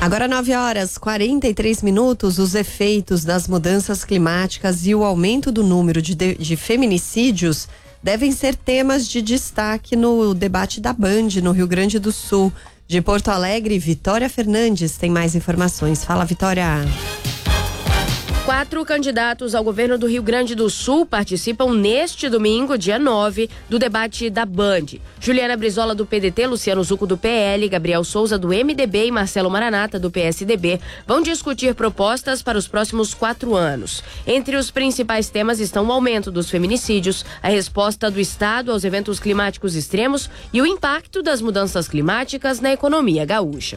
Agora 9h43, os efeitos das mudanças climáticas e o aumento do número de feminicídios devem ser temas de destaque no debate da Band no Rio Grande do Sul. De Porto Alegre, Vitória Fernandes tem mais informações. Fala, Vitória. 4 candidatos ao governo do Rio Grande do Sul participam neste domingo, dia 9, do debate da Band. Juliana Brizola, do PDT, Luciano Zucco, do PL, Gabriel Souza, do MDB e Marcelo Maranata, do PSDB, vão discutir propostas para os próximos 4 anos. Entre os principais temas estão o aumento dos feminicídios, a resposta do Estado aos eventos climáticos extremos e o impacto das mudanças climáticas na economia gaúcha.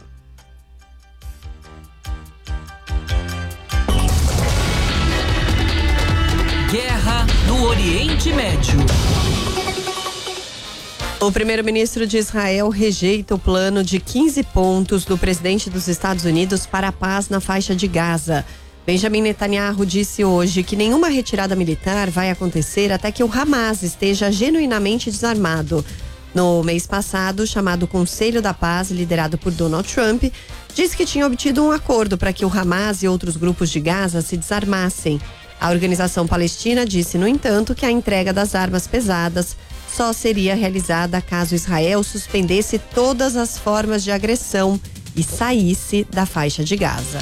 Guerra no Oriente Médio. O primeiro-ministro de Israel rejeita o plano de 15 pontos do presidente dos Estados Unidos para a paz na faixa de Gaza. Benjamin Netanyahu disse hoje que nenhuma retirada militar vai acontecer até que o Hamas esteja genuinamente desarmado. No mês passado, o chamado Conselho da Paz, liderado por Donald Trump, disse que tinha obtido um acordo para que o Hamas e outros grupos de Gaza se desarmassem. A organização palestina disse, no entanto, que a entrega das armas pesadas só seria realizada caso Israel suspendesse todas as formas de agressão e saísse da faixa de Gaza.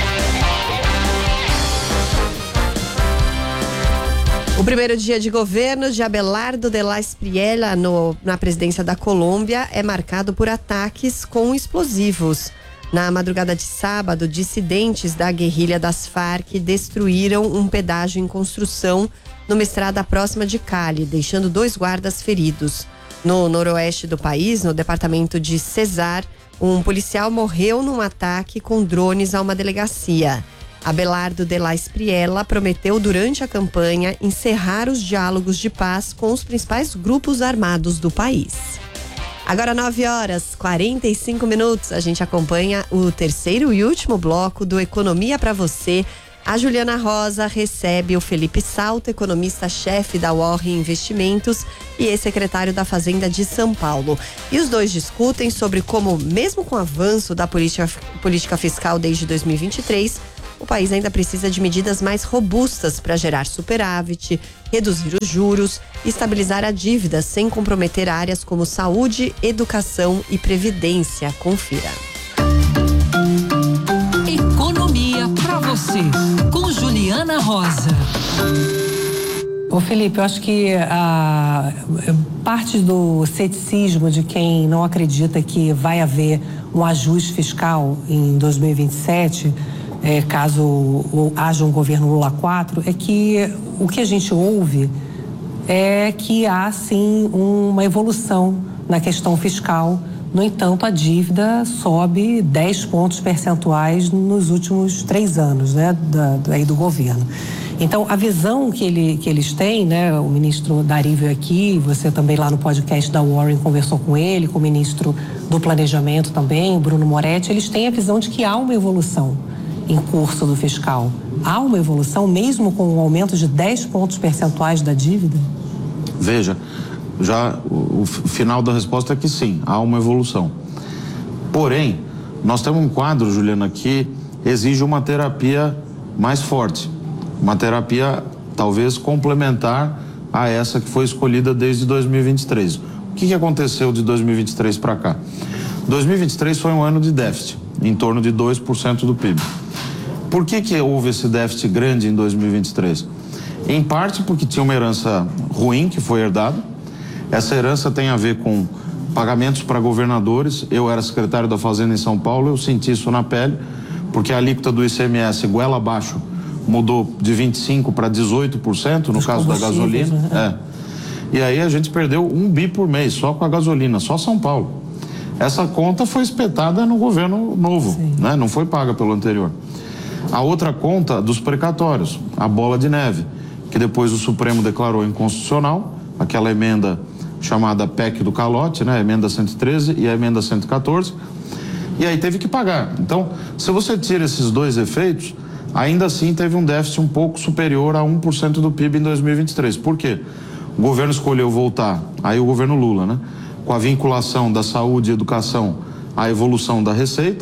O primeiro dia de governo de Abelardo de la Espriella na presidência da Colômbia é marcado por ataques com explosivos. Na madrugada de sábado, dissidentes da guerrilha das Farc destruíram um pedágio em construção numa estrada próxima de Cali, deixando 2 guardas feridos. No noroeste do país, no departamento de Cesar, um policial morreu num ataque com drones a uma delegacia. Abelardo de la Espriella prometeu durante a campanha encerrar os diálogos de paz com os principais grupos armados do país. Agora 9h45, a gente acompanha o terceiro e último bloco do Economia para Você. A Juliana Rosa recebe o Felipe Salto, economista-chefe da Warri Investimentos e ex-secretário da Fazenda de São Paulo. E os dois discutem sobre como, mesmo com o avanço da política fiscal desde 2023, o país ainda precisa de medidas mais robustas para gerar superávit, reduzir os juros e estabilizar a dívida sem comprometer áreas como saúde, educação e previdência. Confira. Economia para você, com Juliana Rosa. Ô Felipe, eu acho que parte do ceticismo de quem não acredita que vai haver um ajuste fiscal em 2027, caso haja um governo Lula 4, é que o que a gente ouve é que há sim uma evolução na questão fiscal. No entanto, a dívida sobe 10 pontos percentuais nos últimos 3 anos, né, do governo. Então, a visão que eles têm, né, o ministro Dari veio aqui, você também lá no podcast da Warren conversou com ele, com o ministro do Planejamento também, o Bruno Moretti, eles têm a visão de que há uma evolução em curso do fiscal. Há uma evolução mesmo com um aumento de 10 pontos percentuais da dívida? Veja, já o final da resposta é que sim, há uma evolução. Porém, nós temos um quadro, Juliana, que exige uma terapia mais forte. Uma terapia talvez complementar a essa que foi escolhida desde 2023. O que aconteceu de 2023 para cá? 2023 foi um ano de déficit, em torno de 2% do PIB. Por que houve esse déficit grande em 2023? Em parte porque tinha uma herança ruim que foi herdada. Essa herança tem a ver com pagamentos para governadores. Eu era secretário da Fazenda em São Paulo, eu senti isso na pele, porque a alíquota do ICMS, goela abaixo, mudou de 25% para 18%, no caso da gasolina. Né? E aí a gente perdeu 1 bi por mês, só com a gasolina, só São Paulo. Essa conta foi espetada no governo novo, né? Não foi paga pelo anterior. A outra conta dos precatórios, a bola de neve, que depois o Supremo declarou inconstitucional, aquela emenda chamada PEC do calote, né? A emenda 113 e a emenda 114, e aí teve que pagar. Então, se você tira esses dois efeitos, ainda assim teve um déficit um pouco superior a 1% do PIB em 2023. Por quê? O governo escolheu voltar, aí o governo Lula, né? Com a vinculação da saúde e educação à evolução da receita,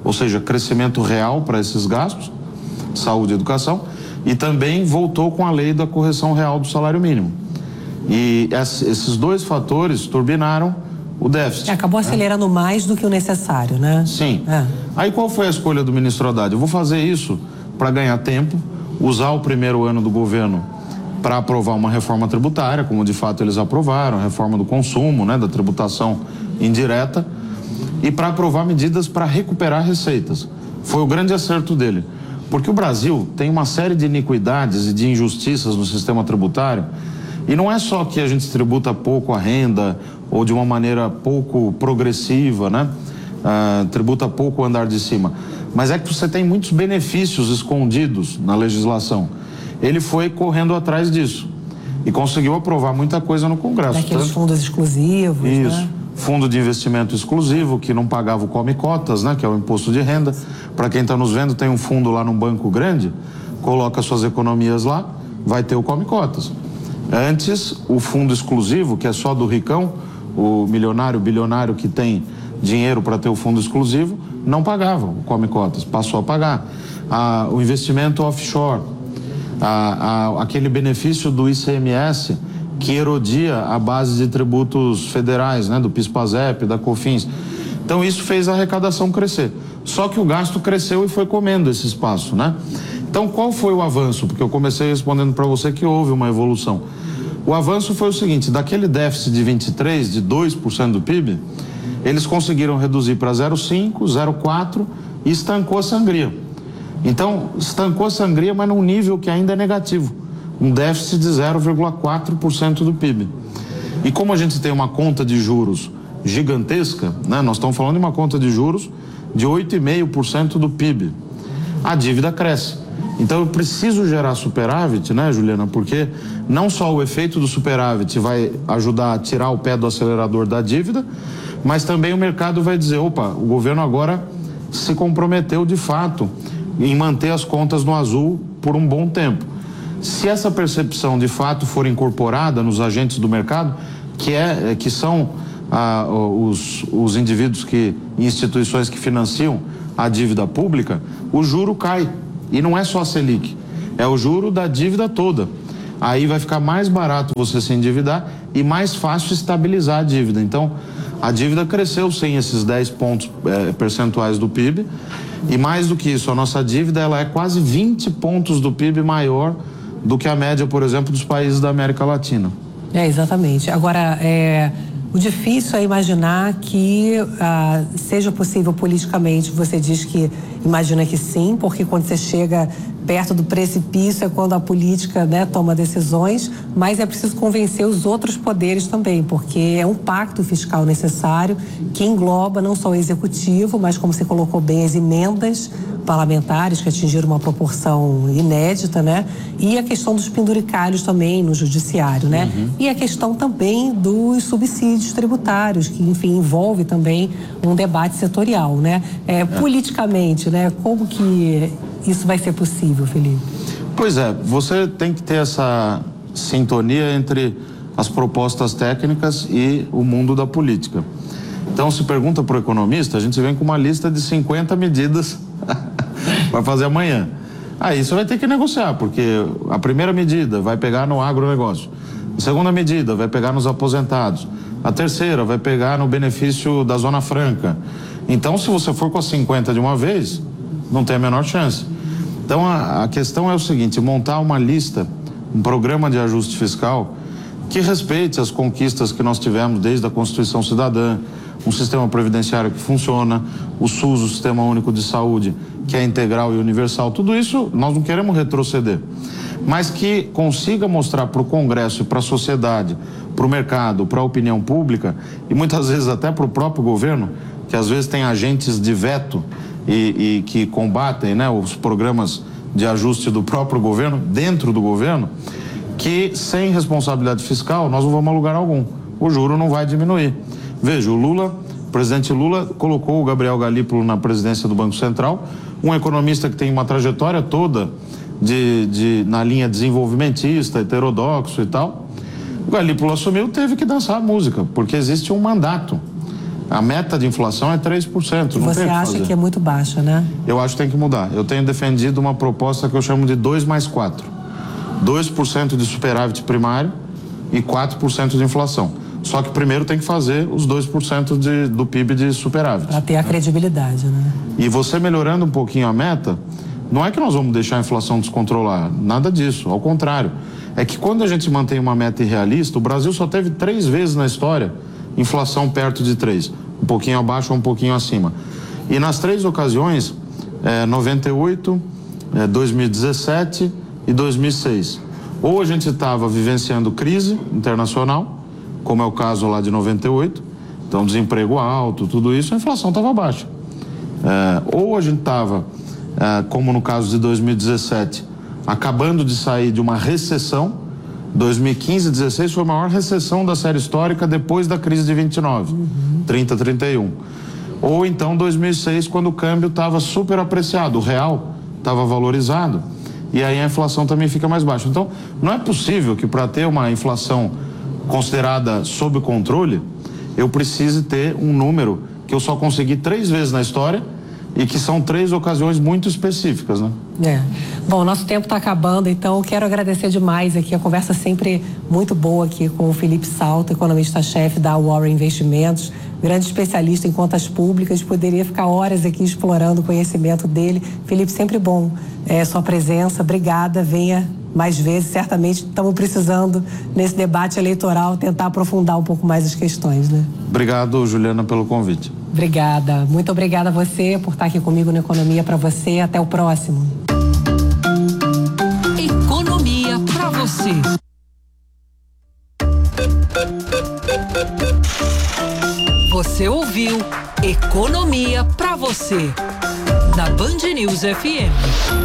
ou seja, crescimento real para esses gastos, saúde e educação, e também voltou com a lei da correção real do salário mínimo. E esses dois fatores turbinaram o déficit. Acabou acelerando mais do que o necessário, né? Sim. Aí qual foi a escolha do ministro Haddad? Eu vou fazer isso para ganhar tempo, usar o primeiro ano do governo para aprovar uma reforma tributária, como de fato eles aprovaram, a reforma do consumo, né, da tributação indireta, e para aprovar medidas para recuperar receitas. Foi o grande acerto dele. Porque o Brasil tem uma série de iniquidades e de injustiças no sistema tributário, e não é só que a gente tributa pouco a renda ou de uma maneira pouco progressiva, né? Tributa pouco o andar de cima, mas é que você tem muitos benefícios escondidos na legislação. Ele foi correndo atrás disso e conseguiu aprovar muita coisa no Congresso. Daqueles fundos exclusivos, isso, né? Fundo de investimento exclusivo, que não pagava o Come Cotas, né? Que é o imposto de renda. Para quem está nos vendo, tem um fundo lá num banco grande, coloca suas economias lá, vai ter o Come Cotas. Antes, o fundo exclusivo, que é só do ricão, o milionário, bilionário que tem dinheiro para ter o fundo exclusivo, não pagava o Come Cotas, passou a pagar. O investimento offshore, aquele benefício do ICMS que erodia a base de tributos federais, né, do PIS/PASEP, da COFINS. Então isso fez a arrecadação crescer. Só que o gasto cresceu e foi comendo esse espaço, né? Então qual foi o avanço? Porque eu comecei respondendo para você que houve uma evolução. O avanço foi o seguinte: daquele déficit de 23, de 2% do PIB, eles conseguiram reduzir para 0,5, 0,4 e estancou a sangria. Então, estancou a sangria, mas num nível que ainda é negativo. Um déficit de 0,4% do PIB. E como a gente tem uma conta de juros gigantesca, né? Nós estamos falando de uma conta de juros de 8,5% do PIB. A dívida cresce. Então eu preciso gerar superávit, né, Juliana? Porque não só o efeito do superávit vai ajudar a tirar o pé do acelerador da dívida, mas também o mercado vai dizer, opa, o governo agora se comprometeu de fato em manter as contas no azul por um bom tempo. Se essa percepção de fato for incorporada nos agentes do mercado, que são os indivíduos e instituições que financiam a dívida pública, o juro cai. E não é só a Selic, é o juro da dívida toda. Aí vai ficar mais barato você se endividar e mais fácil estabilizar a dívida. Então, a dívida cresceu sem esses 10 pontos percentuais do PIB. E mais do que isso, a nossa dívida ela é quase 20 pontos do PIB maior do que a média, por exemplo, dos países da América Latina. Exatamente. Agora, o difícil é imaginar que seja possível politicamente. Você diz que imagina que sim, porque quando você chega perto do precipício é quando a política, né, toma decisões, mas é preciso convencer os outros poderes também, porque é um pacto fiscal necessário que engloba não só o executivo, mas, como você colocou bem, as emendas parlamentares que atingiram uma proporção inédita, né? E a questão dos penduricalhos também no judiciário, né? E a questão também dos subsídios tributários, que, enfim, envolve também um debate setorial, né? Politicamente, né? Como que isso vai ser possível, Felipe? Pois é, você tem que ter essa sintonia entre as propostas técnicas e o mundo da política. Então, se pergunta para o economista, a gente vem com uma lista de 50 medidas para fazer amanhã. Aí você vai ter que negociar, porque a primeira medida vai pegar no agronegócio, a segunda medida vai pegar nos aposentados, a terceira vai pegar no benefício da Zona Franca. Então, se você for com as 50 de uma vez, não tem a menor chance. Então, a questão é o seguinte: montar uma lista, um programa de ajuste fiscal que respeite as conquistas que nós tivemos desde a Constituição Cidadã, um sistema previdenciário que funciona, o SUS, o Sistema Único de Saúde, que é integral e universal. Tudo isso nós não queremos retroceder, mas que consiga mostrar para o Congresso e para a sociedade, para o mercado, para a opinião pública e muitas vezes até para o próprio governo, que às vezes tem agentes de veto e que combatem, né, os programas de ajuste do próprio governo, dentro do governo, que sem responsabilidade fiscal nós não vamos a lugar algum. O juro não vai diminuir. Veja, o presidente Lula colocou o Gabriel Galípolo na presidência do Banco Central, um economista que tem uma trajetória toda na linha desenvolvimentista, heterodoxo e tal. O Galípolo assumiu, teve que dançar a música, porque existe um mandato. A meta de inflação é 3%. Não você tem o que acha fazer. que é muito baixa, né? Eu acho que tem que mudar. Eu tenho defendido uma proposta que eu chamo de 2+4. 2% de superávit primário e 4% de inflação. Só que primeiro tem que fazer os 2% do PIB de superávit. Para ter a credibilidade, né? E você melhorando um pouquinho a meta, não é que nós vamos deixar a inflação descontrolar, nada disso, ao contrário. É que quando a gente mantém uma meta irrealista, o Brasil só teve 3 vezes na história inflação perto de 3, um pouquinho abaixo ou um pouquinho acima. E nas 3 ocasiões, 98, 2017 e 2006. Ou a gente estava vivenciando crise internacional, como é o caso lá de 98, então desemprego alto, tudo isso, a inflação estava baixa. Ou a gente estava, como no caso de 2017, acabando de sair de uma recessão. 2015 e 2016 foi a maior recessão da série histórica depois da crise de 29, 30, 31. Ou então 2006, quando o câmbio estava super apreciado, o real estava valorizado, e aí a inflação também fica mais baixa. Então, não é possível que para ter uma inflação considerada sob controle, eu precise ter um número que eu só consegui 3 vezes na história e que são 3 ocasiões muito específicas, né? Bom, nosso tempo está acabando, então eu quero agradecer demais aqui, a conversa sempre muito boa aqui com o Felipe Salto, economista-chefe da Warren Investimentos, grande especialista em contas públicas, poderia ficar horas aqui explorando o conhecimento dele. Felipe, sempre bom sua presença, obrigada, venha mais vezes, certamente estamos precisando nesse debate eleitoral tentar aprofundar um pouco mais as questões, né? Obrigado, Juliana, pelo convite. Obrigada, muito obrigada a você por estar aqui comigo no Economia para você, até o próximo. Economia para você. Você ouviu Economia para você, na Band News FM.